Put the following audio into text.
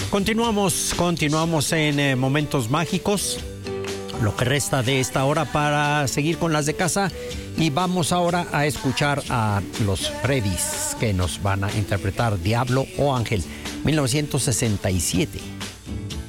Continuamos en Momentos Mágicos. Lo que resta de esta hora para seguir con las de casa. Y vamos ahora a escuchar a los Freddys, que nos van a interpretar Diablo o Ángel, 1967.